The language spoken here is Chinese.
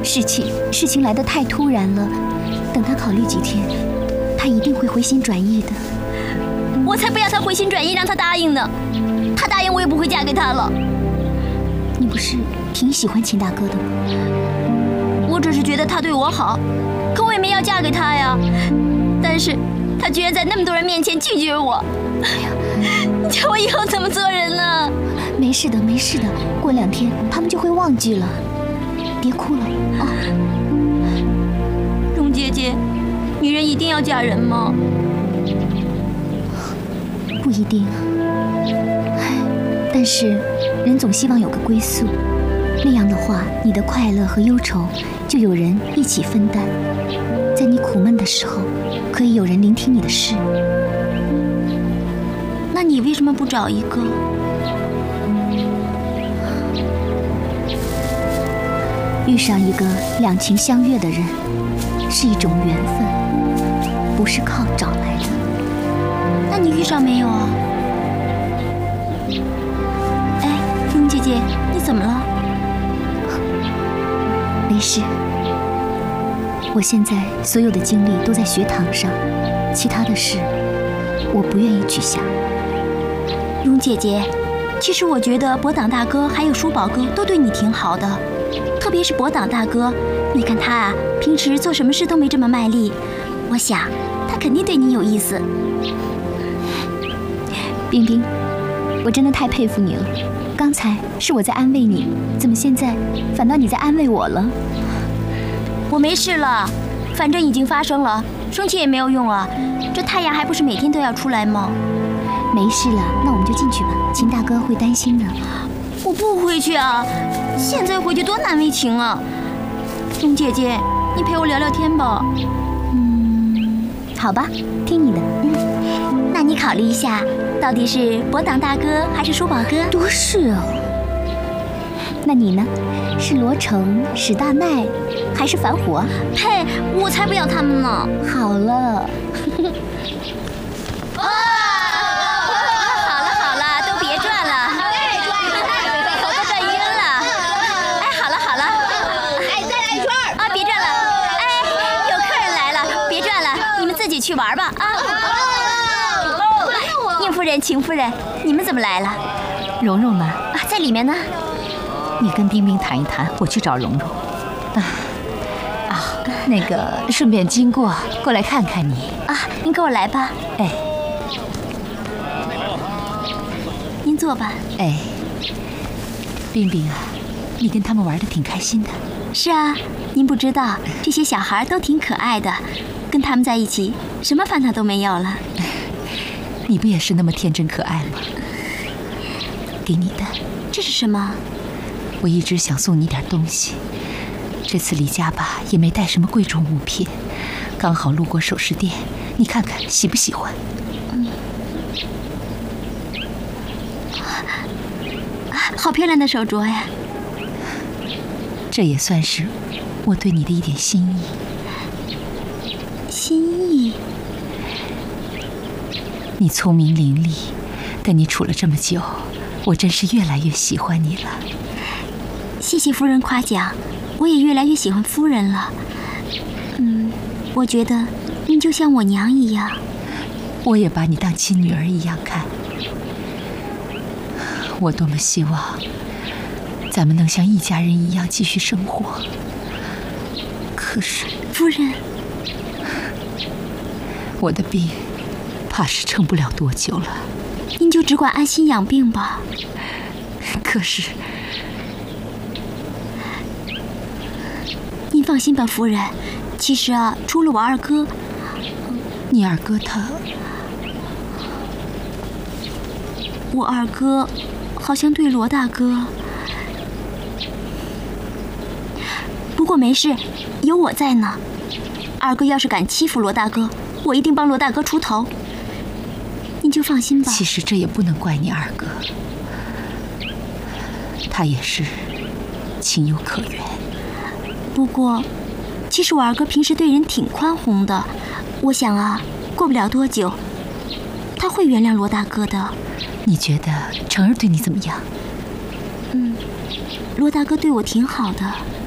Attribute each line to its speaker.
Speaker 1: 事情来得太突然了，等他考虑几天，他一定会回心转意的。
Speaker 2: 我才不要他回心转意，让他答应呢。他答应我也不会嫁给他了。
Speaker 1: 你不是挺喜欢秦大哥的吗？
Speaker 2: 我只是觉得他对我好，可我也没要嫁给他呀。但是他居然在那么多人面前拒绝我。哎呀，你叫我以后怎么做人呢？
Speaker 1: 没事的，没事的，过2天他们就会忘记了。别哭了啊！
Speaker 2: 蓉姐姐，女人一定要嫁人吗？
Speaker 1: 不一定，但是人总希望有个归宿，那样的话，你的快乐和忧愁就有人一起分担，在你苦闷的时候，可以有人聆听你的事。
Speaker 2: 那你为什么不找一个？
Speaker 1: 遇上一个两情相悦的人，是一种缘分，不是靠找来的。
Speaker 2: 那你遇上没有啊？哎，蓉姐姐，你怎么了？
Speaker 1: 没事，我现在所有的精力都在学堂上，其他的事我不愿意去想。
Speaker 2: 蓉姐姐，其实我觉得博党大哥还有叔宝哥都对你挺好的，特别是博党大哥，你看他啊，平时做什么事都没这么卖力，我想他肯定对你有意思。
Speaker 1: 冰冰，我真的太佩服你了。刚才是我在安慰你，怎么现在反倒你在安慰我了？
Speaker 2: 我没事了，反正已经发生了，生气也没有用啊。这太阳还不是每天都要出来吗？
Speaker 1: 没事了，那我们就进去吧，秦大哥会担心的。
Speaker 2: 我不回去啊，现在回去多难为情啊。蓉姐姐，你陪我聊聊天吧。
Speaker 1: 好吧，听你的。
Speaker 2: 那你考虑一下，到底是博党大哥还是叔宝哥？
Speaker 1: 多事哦。那你呢？是罗成、史大奈，还是反虎啊？
Speaker 2: 呸！我才不要他们呢。
Speaker 1: 好了。
Speaker 2: 好了，都别转了，头都转晕了。哎，好了，
Speaker 3: 哎，再来一圈
Speaker 2: 啊！别转了，哎，有客人来了，别转了，你们自己去玩吧啊！宁夫人、秦夫人，你们怎么来了？
Speaker 4: 蓉蓉呢？
Speaker 2: 啊，在里面呢。
Speaker 4: 你跟冰冰谈一谈，我去找蓉蓉。那个顺便经过来看看你
Speaker 2: 啊，您跟我来吧。
Speaker 4: 哎，
Speaker 2: 您坐吧。
Speaker 4: 哎，冰冰啊，你跟他们玩得挺开心的。
Speaker 2: 是啊，您不知道，这些小孩都挺可爱的，跟他们在一起，什么烦恼都没有了。
Speaker 4: 你不也是那么天真可爱吗？给你的。
Speaker 2: 这是什么？
Speaker 4: 我一直想送你点东西，这次离家吧也没带什么贵重物品，刚好路过首饰店，你看看喜不喜欢？
Speaker 2: 好漂亮的手镯呀！
Speaker 4: 这也算是我对你的一点心意。
Speaker 2: 心意？
Speaker 4: 你聪明伶俐，跟你处了这么久，我真是越来越喜欢你了。
Speaker 2: 谢谢夫人夸奖，我也越来越喜欢夫人了。我觉得您就像我娘一样。
Speaker 4: 我也把你当亲女儿一样看。我多么希望咱们能像一家人一样继续生活。可是，
Speaker 2: 夫人，
Speaker 4: 我的病怕是撑不了多久了。
Speaker 2: 您就只管安心养病吧。
Speaker 4: 可是，
Speaker 2: 您放心吧，夫人。其实啊，除了我二哥，
Speaker 4: 你二哥他，
Speaker 2: 我二哥好像对罗大哥，不过没事，有我在呢。二哥要是敢欺负罗大哥，我一定帮罗大哥出头。您就放心吧。
Speaker 4: 其实这也不能怪你二哥，他也是情有可原。
Speaker 2: 不过，其实我二哥平时对人挺宽宏的，我想啊，过不了多久，他会原谅罗大哥的。
Speaker 4: 你觉得成儿对你怎么样？
Speaker 2: 罗大哥对我挺好的。